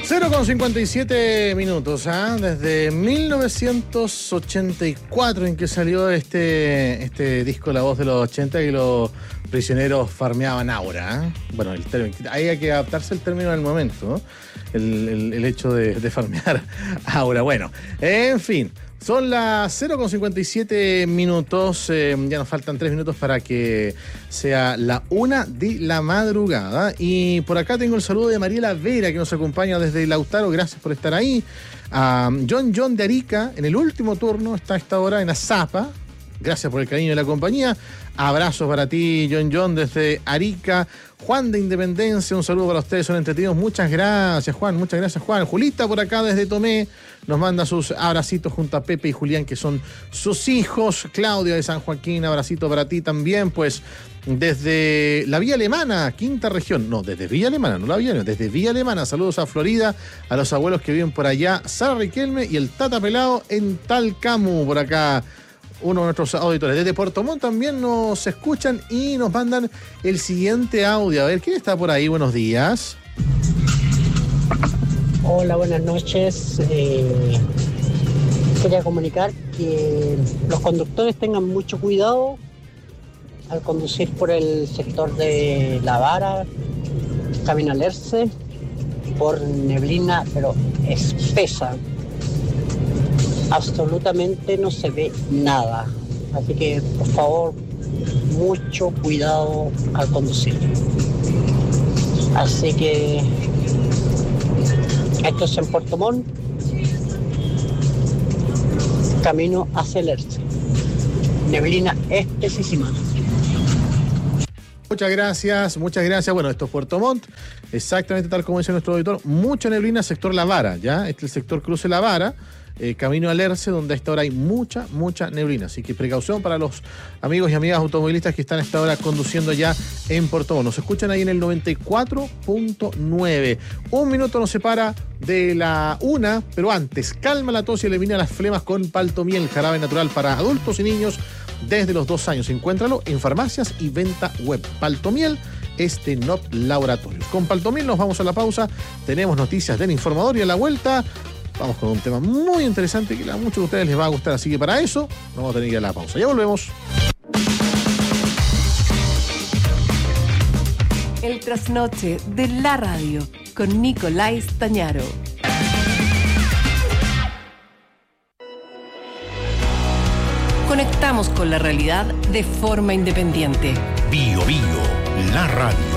0:57, desde 1984 en que salió este disco La Voz de los 80 y los prisioneros farmeaban aura. Bueno, ahí hay que adaptarse al término del momento, ¿no? El hecho de farmear aura. Bueno, en fin. Son las 0:57, ya nos faltan 3 minutos para que sea la 1 de la madrugada. Y por acá tengo el saludo de Mariela Vera, que nos acompaña desde Lautaro, gracias por estar ahí. John de Arica, en el último turno, está a esta hora en Azapa. Gracias por el cariño de la compañía. Abrazos para ti, John, desde Arica. Juan de Independencia, un saludo para ustedes, son entretenidos. Muchas gracias, Juan. Julita por acá desde Tomé nos manda sus abracitos junto a Pepe y Julián, que son sus hijos. Claudia de San Joaquín, abracito para ti también. Pues desde la Vía Alemana, quinta región. No, desde Villa Alemana, no la Villa Alemana, desde Villa Alemana. Saludos a Florida, a los abuelos que viven por allá. Sara Riquelme y el Tata Pelado en Talcamu, por acá. Uno de nuestros auditores. Desde Puerto Montt también nos escuchan y nos mandan el siguiente audio. A ver, ¿quién está por ahí? Buenos días. Hola, buenas noches. Quería comunicar que los conductores tengan mucho cuidado al conducir por el sector de La Vara, camino al Erce, por neblina, pero espesa. Absolutamente no se ve nada. Así que, por favor, mucho cuidado al conducir. Así que esto es en Puerto Montt, camino hacia el Erce. Neblina espesísima. Muchas gracias. Bueno, esto es Puerto Montt, exactamente tal como dice nuestro auditor. Mucha neblina, sector La Vara, ¿ya? Este es el sector cruce La Vara. Camino al Erce, donde a esta hora hay mucha neblina. Así que precaución para los amigos y amigas automovilistas que están a esta hora conduciendo ya en Puerto Montt. Nos escuchan ahí en el 94.9. Un minuto nos separa de la 1, pero antes, calma la tos y elimina las flemas con Paltomiel, jarabe natural para adultos y niños desde los 2 años. Encuéntralo en farmacias y venta web. Paltomiel es de Not Laboratorios. Con Paltomiel nos vamos a la pausa. Tenemos noticias del informador y a la vuelta vamos con un tema muy interesante que a muchos de ustedes les va a gustar, así que para eso vamos a tener que ir a la pausa. Ya volvemos. El trasnoche de la radio con Nicolás Tañaro. Conectamos con la realidad de forma independiente. Bio, la radio.